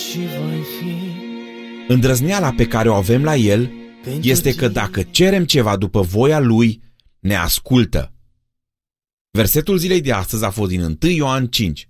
și voi fi. Îndrăzneala pe care o avem la El este că dacă cerem ceva după voia Lui, ne ascultă. Versetul zilei de astăzi a fost din 1 Ioan 5.